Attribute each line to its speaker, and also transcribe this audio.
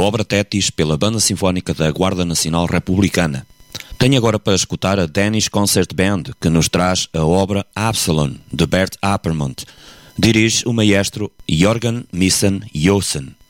Speaker 1: obra Tétis pela Banda Sinfónica da Guarda Nacional Republicana. Tenho agora para escutar a Danish Concert Band, que nos traz a obra Absalon, de Bert Appermont. Dirige o maestro Jørgen Missen Jossen.